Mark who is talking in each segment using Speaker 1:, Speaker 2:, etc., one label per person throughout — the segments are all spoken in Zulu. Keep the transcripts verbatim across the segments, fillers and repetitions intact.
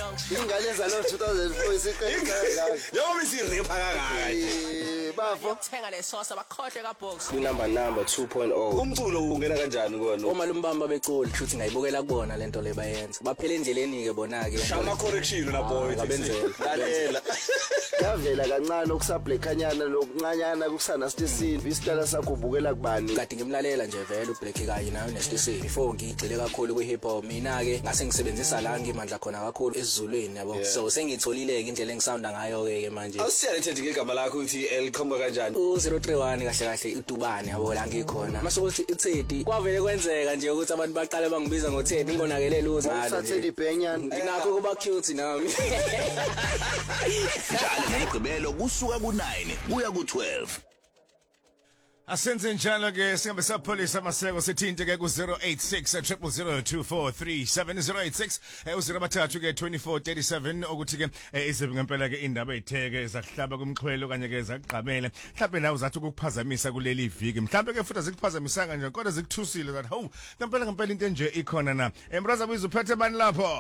Speaker 1: ingane ezalo two thousand four isiqedile
Speaker 2: yoma isiripha kangaka
Speaker 1: bafo
Speaker 3: thenga le sauce abakhohle ka box
Speaker 1: inamba number two point oh
Speaker 2: umculo ungena kanjani kona
Speaker 3: uma lumbamba becula futhi ngayibukela kubona lento le bayenza baphela endleleni ke bona ke
Speaker 2: shama correction la boy
Speaker 3: ngabenzela
Speaker 2: lalela
Speaker 1: yavela kancane okusablekhanyana lokuncanyana kusana station isitala sakho ubukela kubani
Speaker 3: kade ngimlalela nje vele uBlack kanye nayo nestation before ngigcile kakhulu kwi hip hop mina ke ngase ngisebenzisa la ngimandla khona kakhulu esizulwini yabo so sengitholile ke indlela engisounda ngayo ke manje
Speaker 2: awusiyale thethe igama lakho uthi elikhomba kanjani
Speaker 3: u zero three one kahle kahle idubane yabo la ngikhona mase ukuthi iThedi kwavele kwenzeka nje ukuthi abantu baqale bangibiza ngoThedi ngonakele uthi
Speaker 1: satheli bhenyana
Speaker 3: nginakho kuba cute nami
Speaker 4: ngigqibelo kusuka ku nine kuya ku twelve
Speaker 5: Asenze njalo ke singabe sapholisa amaseko sithinte ke ku zero eight six zero zero two four three seven zero eight six uzira bathathu ke twenty-four thirty-seven ukuthi ke izibe ngempela ke indaba ezitheke zahlaba kumxhwelo kanye ke zaqabela mhlawumbe nawe uzathi ukukuphazamisa kuleli viki mhlawumbe ke futhi azikuphazamisanga nje kodwa zikuthusile that ho ngempela ngempela into nje ikhona na embraza buyizo uphethe bani lapho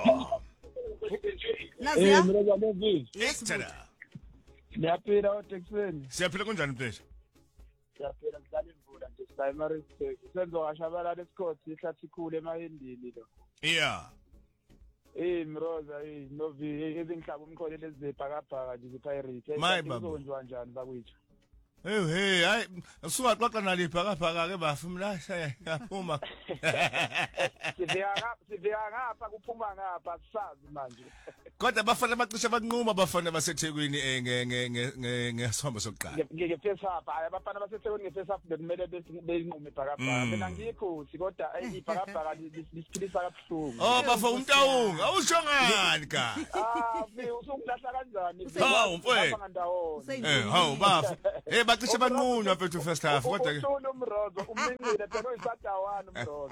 Speaker 6: Nazia mroza bezi
Speaker 5: Extra
Speaker 6: Siyaphila oTexan
Speaker 5: siyaphila kunjani mphesha
Speaker 6: siyaphila mhlala imvula nje primary stage senzo washabala lesikhothi ihlathi khulu emayendini lo
Speaker 5: yeah
Speaker 6: eh mroza eh novi ezinhlaba umkhole lezibhakabhaka nje zipirate
Speaker 5: kuzonjwa
Speaker 6: kanjani bakwethu
Speaker 5: hey hey hayi usuwaxoxa nalibhakabhaka ke bafumla yaphuma
Speaker 6: siveka siveka ngapha kuphuma ngapha sazi manje
Speaker 5: kodwa bafana bacishe banquma bafana baseThekwini nge ngesombo sokuqala
Speaker 6: ngeke face up hayi abafana baseThekwini nge face up bekumele bezinqume ibhakabhaka mina ngikhosi kodwa ibhakabhaka lisiphilisa kabuhlungu
Speaker 5: oh bafa umtawunga awusho ngani ka
Speaker 6: ah usungilahla kanjani
Speaker 5: hawu mfowethu eh hawu bafa eh bacishe banqunywa mfethu first half kodwa ke
Speaker 6: umuntu umrozo umingile phela uyisadawana umrozo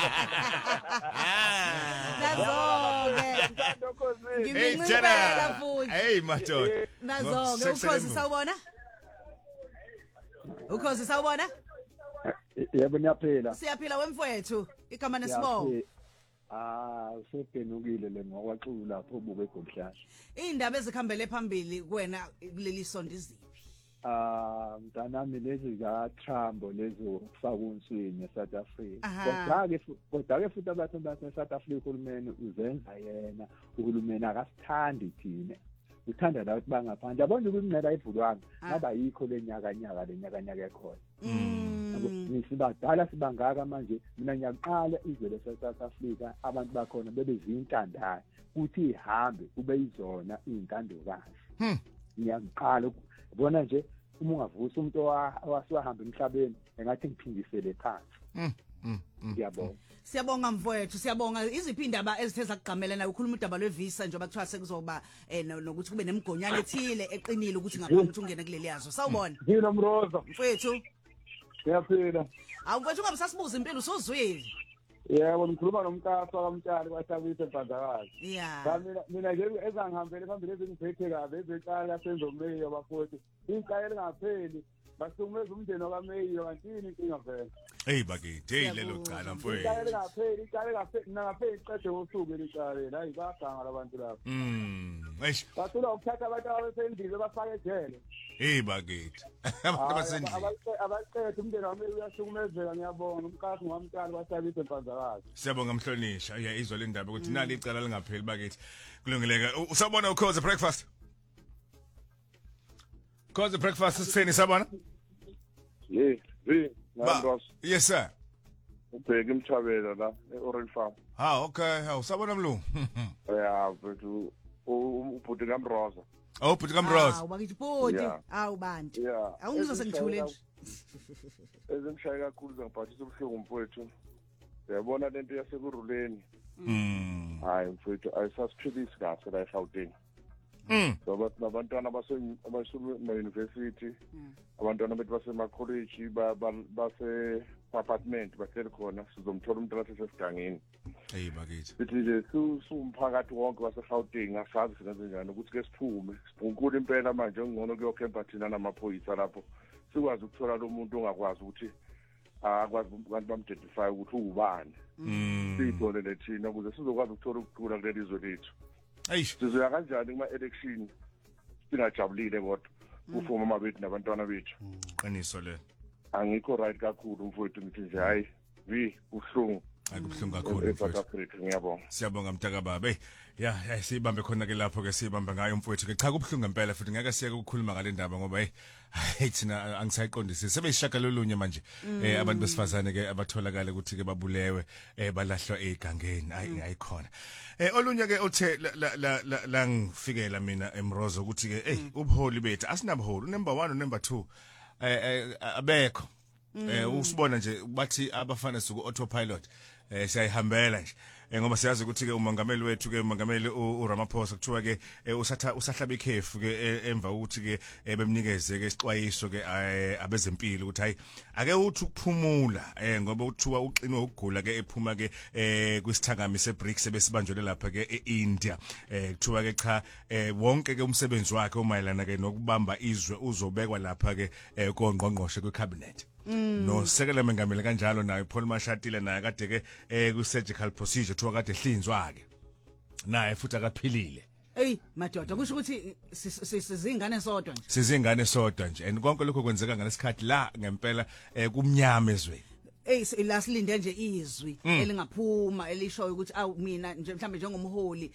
Speaker 7: Nazo-ke
Speaker 5: hey jana hey madoda
Speaker 7: nazo-ke ukhozi sawubona ukhozi sawubona
Speaker 6: yebo niyaphila
Speaker 7: siyaphila wemfowethu igama nesibongo
Speaker 6: ah usebhenukile le ngokwacula lapho ubuke eGomhlahla
Speaker 7: indaba ezikhambele phambili kuwena kuleli sonto iziphi
Speaker 6: ah mntanami lezi za Trump lezo kufaka unswini eSouth Africa kodwa ke kodwa ke futhi abantu base South Africa uhulumeni uzenza yena uhulumeni akasithandi thina uthanda la ukuthi bangaphandle yabona ukuthi mina la ivulwanga ngaba yikho lenyaka nyaka lenyaka nyaka ekhona nisibadala sibangaka manje mina ngiyaqala izwe leSouth Africa abantu bakhona bebezintandane kuthi ihambe kube izona izintandokazi ngiyaqala bona nje uma ungavusa umuntu owasiwahamba emhlabeni engathi ngiphindisele phansi ngiyabonga
Speaker 7: siyabonga mfowethu siyabonga iziphi indaba ezithe zakugqamela nayo ukhuluma udaba lwevisa njengoba kuthiwa sekuzoba nokuthi kube nemigonyane ethile eqinile ukuthi ngaphambi ukuthi ungene kuleli yazo sawubona
Speaker 6: yini mroza
Speaker 7: mfowethu
Speaker 6: siyaphila
Speaker 7: awu mfowethu ungabe sasibuza impilo usuzwile
Speaker 6: yebo ngikhuluma nomkhaso kaMtshali kwaShabisa eBhazakazi
Speaker 7: yeah
Speaker 6: mina mina nje ezangihambele phambili ezingiphethe kabe ezecala senzomeyo bafowethu incayela ngapheli basumeza umndeni wakameyo kantini inkinga vele
Speaker 5: hey bakithi hey lelo cala mfowethu
Speaker 6: incayela ngapheli incayela ngapheli ngapheli iqede ngosuku elicala hayi baganga labantu lapho
Speaker 5: mm eish
Speaker 6: basula ukuthatha abantu abasendile bafake ejele
Speaker 5: hey bakithi abantu abasendile
Speaker 6: abaqedwe umndeni wami uyasukumezeka ngiyabonga umkhathi ngwamcala kwaShabisa eBhazakazi
Speaker 5: siyabonga mhlonishwa yeah izwa le ndaba ukuthi nali icala lingapheli bakithi kulungileka usabona ukhoze breakfast Cause breakfast is saying sabona
Speaker 8: yeah hey
Speaker 5: Nandros yes sir
Speaker 8: ubheka imthabela la eOrange Farm
Speaker 5: ha okay ha usabona mlungu
Speaker 8: yeah bethu ubhuti kaMroza
Speaker 5: oh ubhuti kaMroza
Speaker 7: awu bakithi bhuti awu bantu awungizwe sengithule nje
Speaker 8: ezimshaya kakhulu ngiphathisa ubuhlungu mfowethu uyabona lento yasekuruleni
Speaker 5: mm
Speaker 8: hayi mfowethu ayisasiphilisi kahle la eGauteng
Speaker 5: Mm.
Speaker 8: So abantwana base abasema university abantwana bethu basema college ba base apartment bahleli khona sizomthola umuntu lasesigangeni.
Speaker 5: Hey bakithi.
Speaker 8: Sithi nje sumphakathi wonke waseGauteng asazi senze njani ukuthi ke siphume sibunkulu impela manje ngcono kuyokhempa thina namaphoyisa lapho sikwazi ukuthola lo muntu ongakwazi ukuthi akwazi abantu bam-identify ukuthi ubani.
Speaker 5: Mm.
Speaker 8: Sithole lethina ukuze sizokwazi ukuthola ukuqhula kuleli zwe lethu.
Speaker 5: Eish.
Speaker 8: Sizoya kanjani kuma election singajabulile kodwa kufuma mabethu nabantwana bethu.
Speaker 5: Qiniso le.
Speaker 8: Angikho right kakhulu mfowethu ngithi nje hayi vi uhlungu.
Speaker 5: Akubhlungu kakhulu mfowethu.
Speaker 8: Ngiyabonga.
Speaker 5: Siyabonga mtaka baba. Hey, yeah, sibambe khona ke lapho ke sibambe ngayo mfowethu ke cha kubhlungu ngempela futhi ngeke siyeke ukukhuluma ngale ndaba ngoba hey hey thina angisayiqondisi sebeyishaka lolunye manje eh abantu besifazane ke abatholakala ukuthi ke babulewe eh balahlwa egangeni ayi ayikhona eh olunye ke uthe la la la ngifikela mina eMrozo ukuthi ke hey ubuholi bethu asinabuholi number one number two eh abekho eh usibona nje bathi abafana suku autopilot eh siyayihambela nje ngoba siyazi ukuthi ke umongameli wethu ke umongameli uRamaphosa kuthiwa ke usatha usahlaba ikhefu ke emva ukuthi ke bemnikeze ke isixwayiso ke abezempilo ukuthi hayi ake uthi ukuphumula eh ngoba uthiwa uqinwe ukugula ke ephuma ke kwisithangami seBRICS besibanjwe lapha ke eIndia eh kuthiwa ke cha wonke ke umsebenzi wakhe umayelana ke nokubamba izwe uzobekwa lapha ke kongqongqoshe kwecabinet. No sekela mengameli kanjalo naye Paul Mashatile naye kade ke eh ku surgical procedure thiwa kade hlinzwa ke naye futhi akaphilile.
Speaker 7: Hey madoda kusho ukuthi sizingane sodwa nje.
Speaker 5: Sizingane sodwa nje and konke lokho kwenzeka ngalesikhathi la ngempela kumnyama ezweni.
Speaker 7: Hey lasilinde nje izwi elingaphuma elishoyo ukuthi awu mina nje mhlambe njengomholi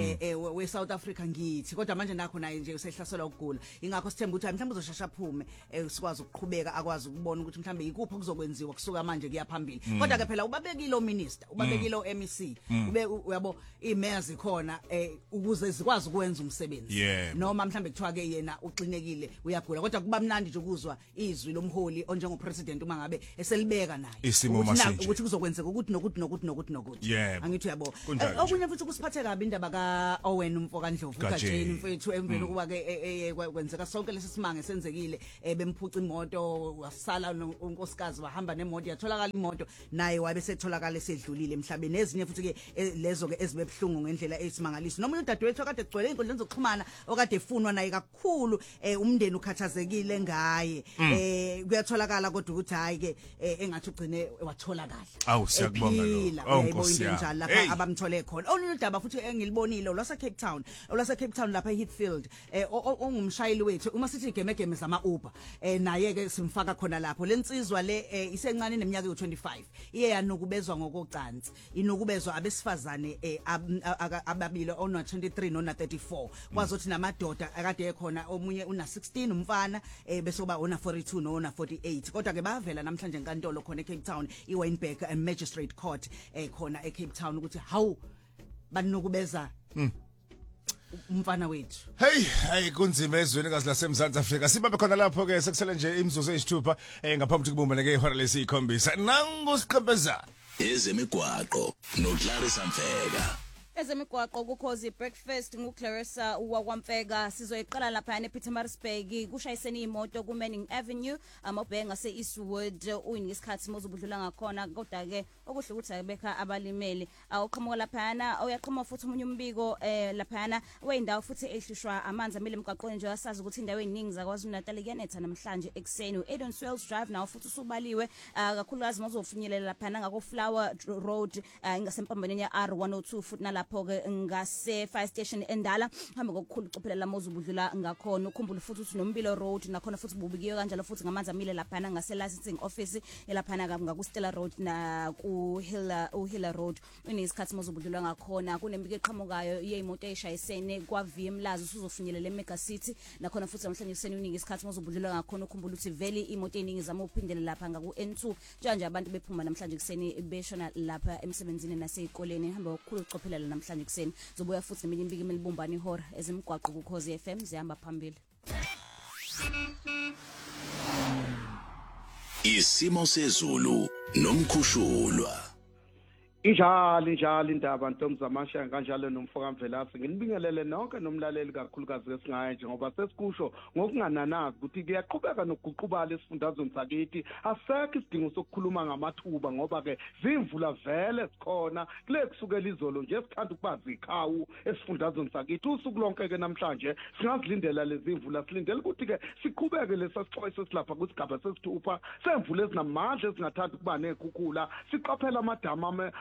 Speaker 7: eh we South Africa ngithi kodwa manje nakho naye nje usehlaselwa ukugula ingakho sithemba ukuthi mhlambe uzoshasha phume sikwazi ukuqhubeka akwazi ukubona ukuthi mhlambe yikuphi okuzokwenziwa kusuka manje kuya phambili kodwa ke phela ubabekile o minister ubabekile o M E C ube uyabo imayors ikhona ukuze zikwazi ukwenza umsebenzi noma mhlambe kuthiwa ke yena uxinekile uyagula kodwa kuba mnandi nje ukuzwa izwi lomholi onjengo president uma ngabe eselibeka naye
Speaker 5: isimo manje
Speaker 7: ukuthi kuzokwenzeka ukuthi nokuthi nokuthi nokuthi nokuthi angithi uyabo okunye futhi kusiphathe kabi indaba ka Owen umfoka Ndlovu uGajeni mfethu emveni kuba ke kwenzeka sonke lesisimanga senzekile bemphuca imoto wasala unkosikazi wahamba nemoto yatholakala imoto naye wabe setholakala esedlulile emhlabeni ezinye futhi ke lezo ke ezibebhlungu ngendlela eyisimangaliso noma udadewethu kade egcwele inkundla zokuxhumana okade efunwa naye kakhulu umndeni ukhathazekile ngaye kuyatholakala kodwa ukuthi hayi ke engathi ugcine watholakala
Speaker 5: awu siyakubonga lo
Speaker 7: awunkosi njalo lapha abamthole khona olunye udaba futhi engilibonile olwasa Cape Town olwasa Cape Town lapha eHeathfield ongumshayeli wethu uma sithi igemegeme zama Uber naye ke simfaka khona lapho lensizwa le isencane neminyaka u25 iye yanokubezwa ngokocansi inokubezwa abesifazane ababili ona twenty-three nona thirty-four kwazothi namadoda akade ekhona omunye una sixteen umfana bese kuba ona forty-two nona forty-eight kodwa ke bavela namhlanje enkantolo khona eCape Town iWynberg and Magistrate Court ekhona eCape Town ukuthi hawu banokubeza umfana wethu.
Speaker 5: Hey hey kunzima ezweni kazi laseMzantsi Afrika sibambe khona lapho ke sekusele nje imizuzu eyisithupha ngaphambi ukuthi kubumbane ke ihora lesikhombisa nangu siqhebeza
Speaker 4: ezemigwaqo noClarissa Mfeka.
Speaker 9: Ezemigwaqo kukhozi breakfast nguClarissa wakwamfeka sizoyiqala lapha ePietermaritzburg kushayisene imoto kuManning Avenue amabhenga seEastwood uyisikhathi mozobudlula ngakhona kodwa ke okuhle ukuthi ayebeka abalimeli awuqhamuka lapha uyaqhuma futhi umunye umbiko eh lapha weindawo futhi ehlishwa amanzi amile emgaqweni nje asazi ukuthi indawo eziningi zakwaZulu Natal kuyanetha namhlanje ekseni uEdon Swells Drive nawo futhi usubaliwe kakhulukazi mozofinyelela lapha ngako Flower Road ingasempambaneni ya R one oh two futhi lapho ke ngase fire station endala hamba ngokukhulu ucophelela mozubudlula ngakhona ukhumbula futhi uthi noMbilo Road nakhona futhi bubikiyo kanjalo futhi ngamanzi amile lapha ngase licensing office elapha ngaku Stella Road na ku Hilla uHilla Road unesikhathi mozubudlula ngakhona kunembike eqhamukayo yeimoto eshayisene kwa V M Lazo usuzofinyelela eMega City nakhona futhi namhlanje kuseni uningi isikhathi mozubudlula ngakhona ukhumbula uthi vele imoto eningi zama uphindele lapha ngaku N two njanje abantu bephuma namhlanje kuseni beshona lapha emsebenzini nasezikoleni hamba ngokukhulu ucophelela namhlanje kuseni zobuya futhi neminye imbiki emelibumbani ihora ezemigwaqo kukhozi F M zihamba phambili.
Speaker 4: Isimo sezulu nomkhushulwa
Speaker 10: Injalo njalo indaba Ntombi Zamasha kanjalo nomfoka Mvelasi nginibingelele nonke nomlaleli kakhulukazi lesingaye njengoba sesikusho ngokungananazi ukuthi kuyaqhubeka nokuguqubala esifundazweni sakithi asekho isidingo sokukhuluma ngamathuba ngoba ke zimvula vele sikhona kule kusukela izolo nje sithanda ukubazi ikhawu esifundazweni sakithi usuku lonke ke namhlanje singazilindela lezi imvula silindele ukuthi ke siqhubeke lesasixhoyise silapha kusigaba sesithupha semvula ezinamandla ezingathanda ukuba nekhukhula siqaphela amadama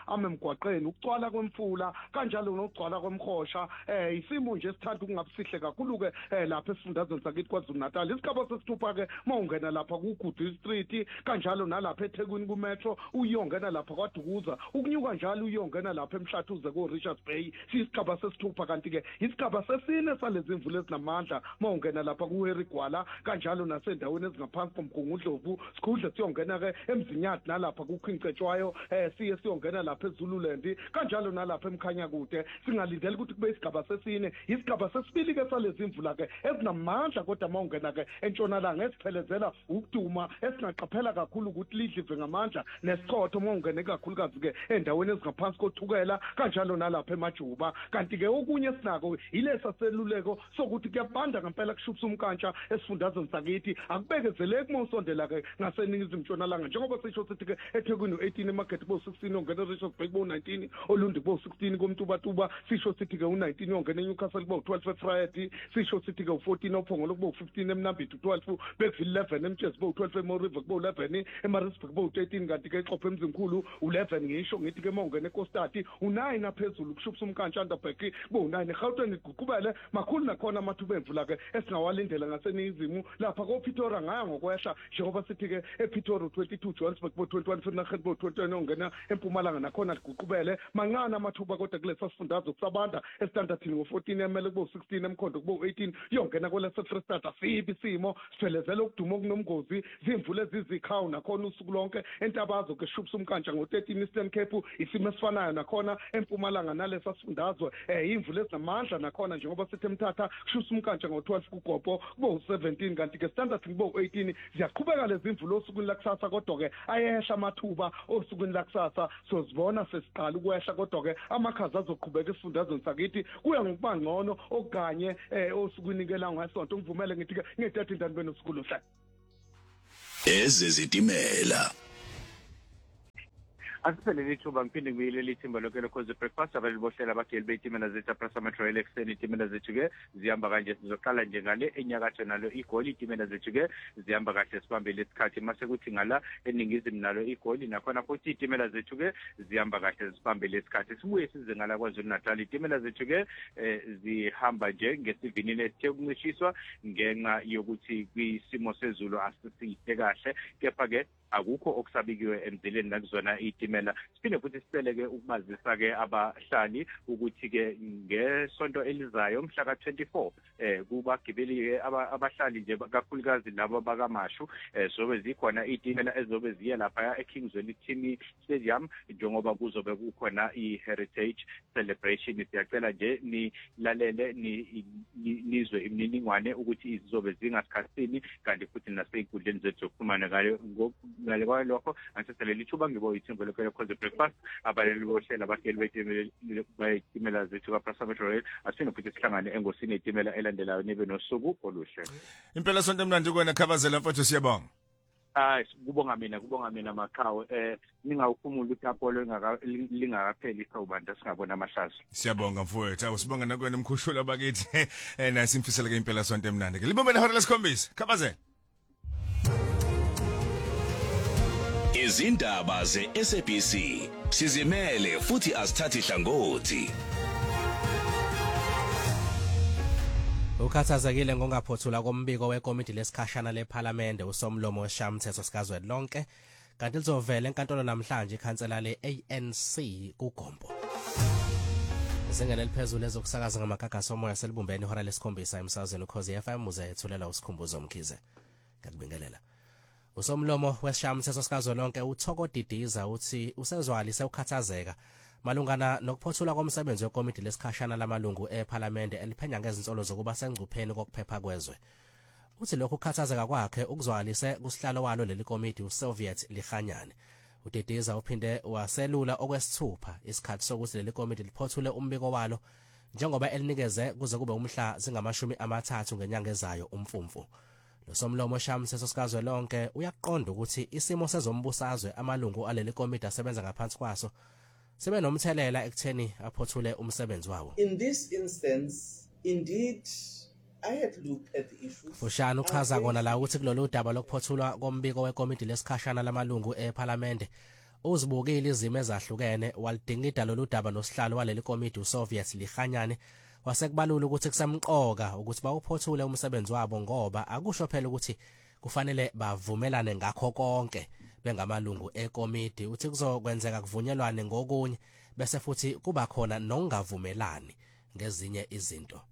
Speaker 10: amemgwaqeni ukugcwala kwemfula kanjalo nokugcwala kwemkhosha eh isimo nje sithanda ukungabisihle kakhulu ke lapha esifundazweni sakithi kwaZulu Natal isigaba sesithupha ke mawungena lapha ku Good Street kanjalo nalapha eThekwini ku Metro uyongena lapha kwaDukuza ukunyuka njalo uyongena lapha eMhlathuze ko Richards Bay sisigaba sesithupha kanti ke isigaba sesine salezi imvula ezinamandla mawungena lapha ku Herigwala kanjalo nasendaweni ezingaphansi komgungudlovu sikhudle siyongena ke eMzinyathi nalapha ku Khwincetshwayo eh siye siyongena lapha eZululand kanjalo nalapha eMkhanya kude singalindeli ukuthi kube isigaba sesine isigaba sesibili ke salezi imvula ke ezinamandla kodwa mawungena ke entshonalanga esiphelezela ukuduma esingaqaphela kakhulu ukuthi lidlive ngamandla nesichotho mawungene kakhulukazi ke endaweni ezingaphansi kothukela kanjalo nalapha eMajuba kanti ke okunye sinako ilesa seluleko sokuthi kuyabanda ngempela kushubisa umkantsha esifundazweni sakithi akubekezeleki mawusondela ke ngaseningizimu ntshonalanga njengoba sisho sithi ke eThekwini u-eighteen eMarket bo sixteen ongena eRichards Bay bo nineteen oLundi bo sixteen komTubatuba sisho sithi ke u-nineteen ongena eNewcastle bo twelve eFriday sisho sithi ke u-fourteen oPhongolo bo fifteen eMnambithi twelve Bergville eleven eMtshezi bo twelve eMorive bo eleven eMaritzburg bo thirteen kanti ke eXhopho eMzimkhulu u-eleven ngisho ngithi ke mawungena eKostati u-nine aphezulu kushubisa umkantsha Underberg bo nine eGauteng iguqubele makhulu nakhona amathuba emvula ke esingawalindela ngaseningizimu lapha koPitora ngaya ngokwehla njengoba sithi ke ePitora twenty-two Johannesburg bo twenty-one Vereeniging bo twenty-one ongena eMpumalanga nakhona liguqubele mancane amathuba kodwa kulesa sifundazwe kusabanda eStandardini ngo-fourteen emele bo sixteen eMkhondo bo eighteen yongena kwelesa Freestata sibi simo siphelezela ukuduma okunomgozi zimvula ezizikhawu nakhona usuku lonke entabazo ke shubisa umkantsha ngo-thirteen Eastern Cape isimo esifanayo nakhona eMpumalanga nalesa sifundazwe eh imvula ezinamandla nakhona njengoba sithi eMthatha kushubisa umkantsha ngo-twelve kuGopo kubo seventeen kanti ke Standard kubo eighteen ziyaqhubeka lezi imvula osukwini lakusasa kodwa ke ayehla amathuba osukwini lakusasa sozibona sesiqala ukwehla kodwa ke amakhaza azoqhubeka esifundazweni sakithi kuya ngokuba ngcono okanye eh osukwini ke la ngasonto ngivumele ngithi ke ngithatha indani benosuku lohla
Speaker 4: ezezitimela
Speaker 11: Asiphelele ithuba ngiphinde ngibuyelele ithimba lokho lokho breakfast abalibohlela abageli betimela zethu Prasa Metro Election itimela zethu ke zihamba kanje sizoqala nje ngale enyakatho nalo igoli itimela zethu ke zihamba kahle sibambele isikhathi mase kuthi ngala eningizimu nalo igoli nakhona futhi itimela zethu ke zihamba kahle sibambele isikhathi sibuye size ngala kwaZulu Natal itimela zethu ke zihamba nje ngesivinini esithe ukuncishiswa ngenxa yokuthi kwisimo sezulu asisihle kahle kepha ke akukho okusabikiwe emzileni nakuzona itimela siphinde futhi sibeleke ukubazisa ke abahlali ukuthi ke ngesonto elizayo mhla ka twenty-four eh kubagibeli ke abahlali nje kakhulukazi labo bakaMashu eh zobe zikhona itimela ezobe ziye lapha eKingswell Team Stadium njengoba kuzobe kukhona iHeritage Celebration siyacela nje nilalele nizwe imininingwane ukuthi izobe zingasikhathini kanti futhi naseyikudleni zethu zokuxhumana ngayo ngale kwalokho angiselela ithuba ngibo ithimbo lokho lokho breakfast abaleli bohlela abageli betimela zethu kaPrasa Metro asifune futhi sihlangane engosini etimela elandelayo nibe nosuku oluhle
Speaker 5: impela sonto emnandi kuwena Khabazela mfowethu siyabonga
Speaker 11: Ah kubonga mina kubonga mina Makhawe eh ningawuphumula ukuthi Apollo lingakapheli isawubanda singabona amahlazo
Speaker 5: siyabonga mfowethu awusibonga nakwena umkhushula bakithi eh nasi imfisela ke impela sonto emnandi ke libombe lehora lesikhombisa Khabazela
Speaker 4: izindaba ze-S A B C sizimele futhi asithathi hlangothi
Speaker 12: ukhathazekile ngongaphothula kombiko wekomiti lesikhashana leParliament usomlomo weshayamithetho sikazwe lonke kanti lizovela enkantolo namhlanje ikhansela le-A N C kuGombo izingane eliphezulu ezokusakaza ngamagagasi omoya selibumbene ihora lesikhombisa emsazweni ukhozi F M uzayethulela usikhumbuzo Mkhize ngakubingelela usomlomo weshayamithetho sikazwe lonke uThokodidiza uthi usezwalise ukhathazeka malungana nokuphothula komsebenzi wekomiti lesikhashana lamalungu eParliament eliphenya ngezinsolo zokuba sengcupheni kokuphepha kwezwe uthi lokhu ukhathazeka kwakhe ukuzwalise kusihlalo walo leli komiti uSoviet Likhanyane uDidiza uphinde waselula okwesithupha isikhathi sokuthi leli komiti liphothule umbiko walo njengoba elinikeze kuze kube umhla zingamashumi amathathu ngenyanga ezayo umfumfu losomlomo weshayamithetho sikazwe lonke uyaqonda ukuthi isimo sezombusazwe amalungu aleli komiti asebenza ngaphansi kwaso sebe nomthelela ekutheni aphothule umsebenzi wawo.
Speaker 13: In this instance, indeed, I had looked at the issue.
Speaker 12: Fushana uchaza kona la ukuthi kulolu daba lokuphothulwa kombiko wekomiti lesikhashana lamalungu eParliament uzibukile izimo ezahlukene walidingida lolu daba nosihlalo waleli komiti uSoviet Lihanyane wasekubalula ukuthi kusemqoka ukuthi bawuphothule umsebenzi wabo ngoba akusho phela ukuthi kufanele bavumelane ngakho konke bengamalungu ekomiti uthi kuzokwenzeka kuvunyelwane ngokunye bese futhi kuba khona nokungavumelani ngezinye izinto.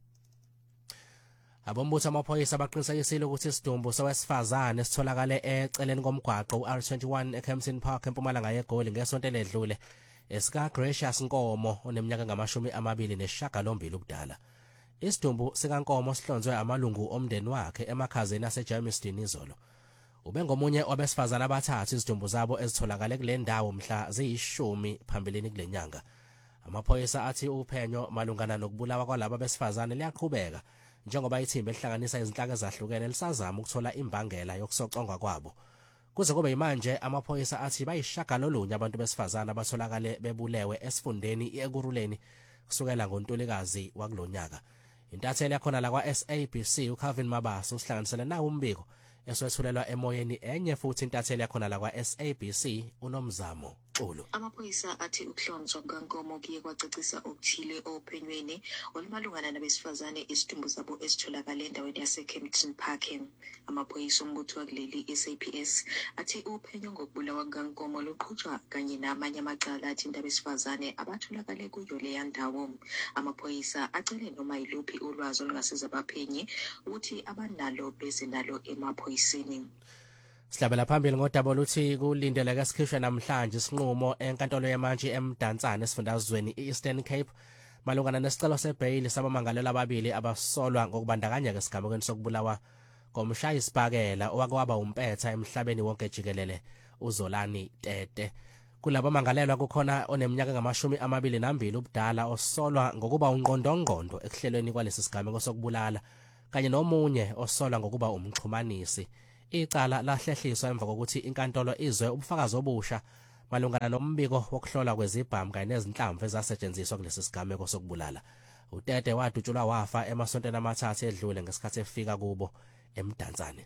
Speaker 12: Abombutho amaphoyisa baqinisekisile ukuthi isidumbu sowesifazane sitholakale eceleni komgwaqo uR twenty-one eKempton Park eMpumalanga yeGoli ngesonto ledlule esika Gracious Nkomo oneminyaka ngamashumi amabili nesishiyagalombili ubudala. Isidumbu sikaNkomo sihlonzwe amalungu omndeni wakhe emakhazeni aseJermiston izolo. Ubengomunye wabesifazane abathathu izidumbu zabo ezitholakale kule ndawo mhla ziyishumi phambilini kule nyanga. Amaphoyisa athi uphenyo malungana nokubulawa kwalabo besifazane liyaqhubeka njengoba ithimba elihlanganisa izinhlaka ezahlukene lisazama ukuthola imbangela yokusocongwa kwabo. Kuze kube manje amaphoyisa athi bayishagalolunye abantu besifazane abatholakale bebulewe esifundeni ekuruleni kusukela ngoNtulikazi wakulonyaka. Intatheli yakhona la kwa S A B C uCalvin Mabasa usihlanganisele nawo umbiko eswethulelwa emoyeni enye futhi intatheli yakhona la kwa S A B C uNomzamo Xulu.
Speaker 14: Amaphoyisa athi ukuhlonzwa kukaNkomo kuye kwacacisa okuthile ophenyweni olumalungana nabesifazane isidumbu zabo esitholakala endaweni yaseKempton Park. Amaphoyisa ombutho wakuleli S A P S athi uphenyo ngokubulawa kukaNkomo luqhutshwa kanye namanye amacala athinta abesifazane abatholakale kuyo leya ndawo. Amaphoyisa acele noma yiluphi ulwazi olungasiza abaphenyi ukuthi abanalo bezinalo emaphoyiseni.
Speaker 12: Sihlabela phambili ngodaba oluthi kulindeleke sikhishwe namhlanje isinqumo enkantolo yamanje eMdantsane esifundazweni eEastern Cape malungana nesicelo sebail sabamangalelwa ababili abasolwa ngokubandakanyeka esigamekweni sokubulawa komshayisibhakela owakwaba umpetha emhlabeni wonke jikelele uZolani Tete. Kulabo mangalelwa kukhona oneminyaka ngamashumi amabili nambili ubudala osolwa ngokuba unqondongqondo ekuhlelweni kwalesi sigameko sokubulala kanye nomunye osolwa ngokuba umxhumanisi. Icala lahlehliswa emva kokuthi inkantolo izwe ubufakazi obusha malungana nombiko wokuhlola kwezibhamu kanye nezinhlamvu ezasetshenziswa kulesi sigameko sokubulala. uTete wadutshulwa wafa emasontweni amathathu edlule ngesikhathi efika kubo eMdantsane.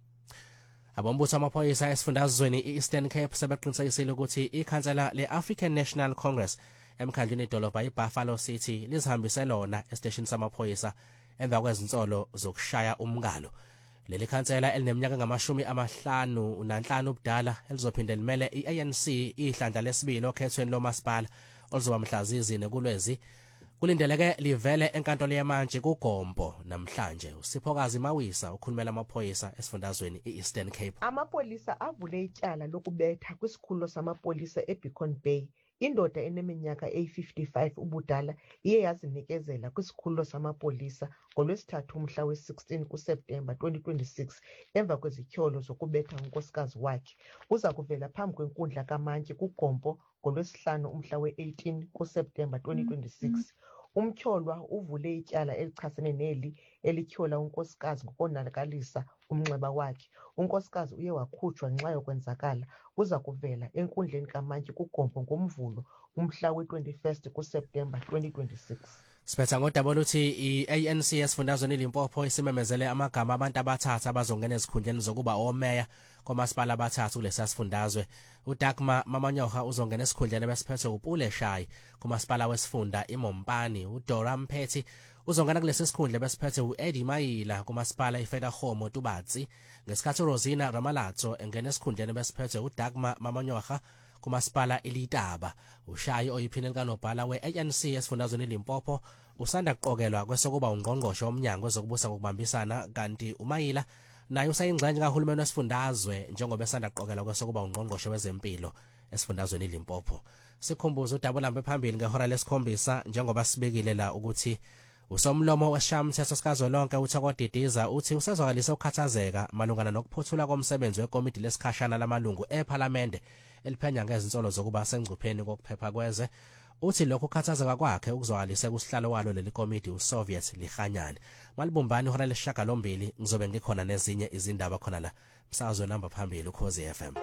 Speaker 12: Abombutho amaphoyisa esifundazweni eEastern Cape sebeqinisekisile ukuthi ikhansela leAfrican National Congress emkhandlwini idolobha iBuffalo City lizihambise lona esiteshini samaphoyisa emva kwezinsolo zokushaya umngalo. Leli khansela elineminyaka ngamashumi amahlanu nanhlanu ubudala elizophinde limele iA N C ihlandla lesibili okhethweni lomasipala oluzoba mhlazizi nekulwezi kulindeleke livele enkantolo yamanje kuGombo namhlanje. uSiphokazi Mawisa ukhulumela amaphoyisa esifundazweni eEastern Cape.
Speaker 15: Amapolisa avule icala lokubetha kwisikhululo samapolisa eBeacon Bay. Indoda eneminyaka eyi fifty-five ubudala iye yazinikezela kwisikhululo samapolisa ngolwesithathu umhla we-sixteen kuSeptemba twenty twenty-six emva kwezityholo zokubetha unkosikazi wakhe. Uza kuvela phambi kwenkundla kamantyi kuGompo ngolwesihlanu umhla we-eighteen kuSeptemba twenty twenty-six. Umtyholwa uvule ityala elichasene neli elityhola unkosikazi ngokonakalisa umnxeba wakhe. Unkosikazi uye wakhutshwa ngenxa yokwenzakala. Uza kuvela enkundleni kamantyi kuGompo ngomvulo umhla we-twenty-first kuSeptemba twenty twenty-six.
Speaker 12: Siphetha ngodaba oluthi i-A N C esifundazweni iLimpopo isimemezele amagama abantu abathathu abazongena ezikhundleni zokuba omeya komasipala abathathu kulesi sifundazwe. uDagma Mamanyoha uzongena esikhundleni besiphethe uPule Shayi kumasipala wesifunda iMompani. uDora Mphethi uzongena kulesi sikhundle besiphethe uEddie Mayila kumasipala iFedakhomo Tubatsi ngesikhathi uRosina Ramalatso engena esikhundleni besiphethe uDagma Mamanyoha kumasipala iLitaba. uShayi oyiphini likanobhala we-A N C esifundazweni iLimpopo usanda kuqokelwa kwesokuba ungqongqoshe womnyango wezokubusa ngokubambisana kanti uMayila naye usayingxenye kahulumeni wesifundazwe njengoba esanda kuqokelwa kwesokuba ungqongqoshe wezempilo esifundazweni iLimpopo. Sikhumbuza udaba lambe phambili ngehora lesikhombisa njengoba sibekile la ukuthi usomlomo weshamthetho sikazwelonke uThokodidiza uthi usezwakalise ukukhathazeka malungana nokuphothula komsebenzi wekomiti lesikhashana lamalungu eParliament eliphenya ngezinsolo zokuba sengcupheni kokuphepha kweze. Uthi lokhu kukhathazeka kwakhe ukuzwakalise kusihlalo walo leli komiti uSoviet Lihanyane. Malibumbani ihora lesishiyagalombili ngizobe ngikhona nezinye izindaba khona la msakazo namba phambili uKhosi F M.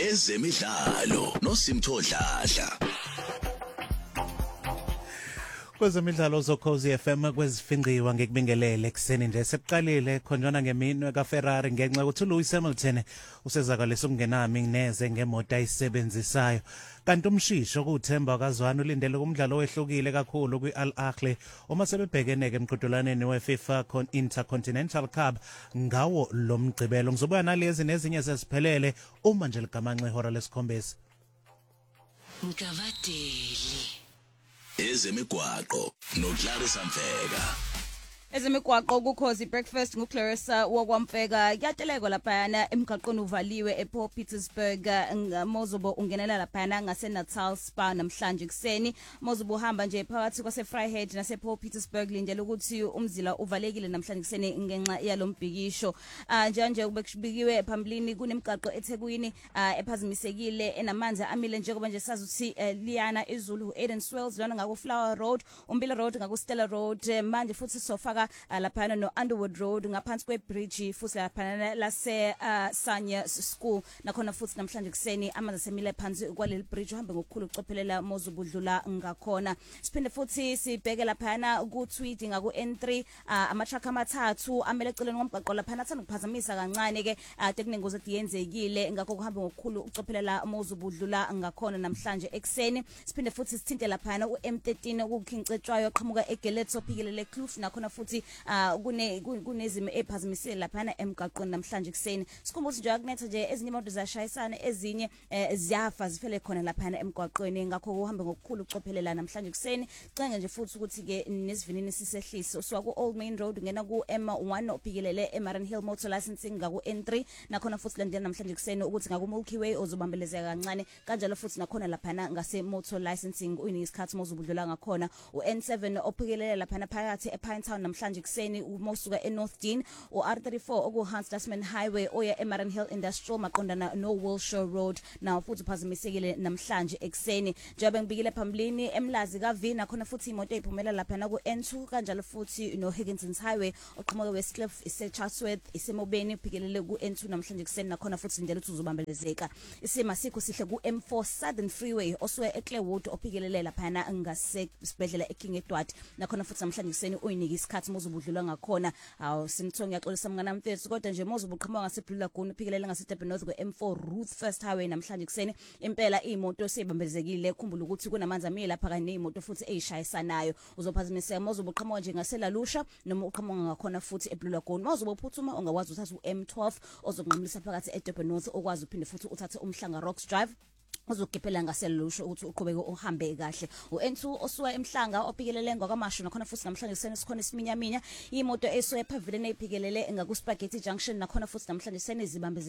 Speaker 4: Ezemidlalo noSimtho Dladla.
Speaker 16: Kwezemidlalo zokhozi F M kwezifingqiwa ngekubingelele ekseni nje seqalile khonjana ngeminwe kaFerrari ngenxa ukuthi uLewis Hamilton usezakalisa ukungenami ngineze ngemoto ayisebenzisayo. Kanti umshisho kuthemba kazwana ulindele kumdlalo wehlukile kakhulu kwiAl Ahly uma sebebhekene ke emqhudelaneni weFIFA Intercontinental Cup ngawo lo mgcibelo. Ngizobuya nalezi nezinye sesiphelele uma nje ligamanxe ihora lesikhombisa.
Speaker 4: Ngavadeli ezemigwaqo noClarissa Mfeka.
Speaker 9: Ezemigwaqo kukhozi breakfast nguClarissa wakwamfeka kuyateleka laphana emgaqweni uvaliwe ePaul Petersburg mozobo ungenela laphana ngase Natal Spa namhlanje kuseni mozobo uhamba nje phakathi kwase Fryhead nase Paul Petersburg lindele ukuthi umzila uvalekile namhlanje kuseni ngenxa yalombhikisho nje nje kubekubikiwe phambilini kunemigaqo eThekwini ephazimisekile enamanzi amile njengoba nje sazi ukuthi Liana iZulu Eden Swells lona ngaku Flower Road Umbila Road ngaku Stella Road manje futhi sofaka laphana no Underwood Road ngaphansi kwebridge futhi laphana lase Sanya School nakhona futhi namhlanje kuseni amanzi asemile phansi kwaleli bridge uhambe ngokukhulu ucophelela mozubudlula ngakhona. Siphinde futhi sibheke laphana ku tweet ngaku N three ama truck amathathu amele eceleni ngomgaqo laphana athanda ukuphazamisa kancane ke tekunengozi ediyenzekile ngakho kuhambe ngokukhulu ucophelela mozubudlula ngakhona namhlanje ekseni. Siphinde futhi sithinte laphana u M thirteen ukukhincetshwayo qhamuka eGeletso phikilele Kloof nakhona futhi uh kune kunezimo ephazimisile laphana emgaqweni namhlanje kuseni. Sikhumbuza nje akunetha nje ezinye imoto zashayisana ezinye ziyafa zifele khona laphana emgaqweni ngakho kuhambe ngokukhulu ucophelela namhlanje kuseni. Cenge nje futhi ukuthi ke nesivinini sisehlise uswa ku Old Main Road ngena ku M one ophikelele eMarine Hill Motor Licensing ngaku N three nakhona futhi landela namhlanje kuseni ukuthi ngaku Milky Way ozobambelezeka kancane kanjalo futhi nakhona laphana ngase Motor Licensing uyisikhathi mozubudlula ngakhona u N seven ophikelele laphana phakathi ePine Town namhlanje kuseni umosuka eNorth Dean u R thirty-four oku Hans Dasman Highway oya eMarine Hill Industrial maqondana no Wilshire Road nawo futhi uphazimisekile namhlanje ekseni njengoba ngibikile phambilini emlazi kaV nakhona futhi imoto ephumela laphana ku N two kanjalo futhi no Higginson's Highway oqhamuka Westcliff ise Chatsworth isemobeni uphikelele ku N two namhlanje kuseni nakhona futhi indlela ukuthi uzobambelezeka. Isima sikho sihle ku M four Southern Freeway oswe eClearwood ophikelele laphana ngase sibedlela eKing Edward nakhona futhi namhlanje kuseni uyiniki isikhathi mozubudlula ngakhona awu simthonga yaxolisa mngana mfethu kodwa nje mozubuqhamuka ngase Blue Lagoon uphikelele ngase Durban North ku M four Ruth First Highway namhlanje kuseni impela imoto sebambezekile khumbula ukuthi kunamanzi amile lapha kanye neimoto futhi eyishayisanayo uzophazimiseka mozubuqhamuka nje ngase Lalusha noma uqhamuka ngakhona futhi eBlue Lagoon mozubuphuthuma ungawazi uthatha u M twelve ozokunqamlisa phakathi eDurban North okwazi uphinde futhi uthathe umhlanga Rocks Drive uzogipela ngaselusho ukuthi uqhubeke uhambe kahle u N two osuka emhlanga ophikelele ngokwamasho nakhona futhi namhlanje sene sikhona isiminyaminya imoto esuka ePavilene ephikelele ngaku Spaghetti Junction nakhona futhi namhlanje sene zibambe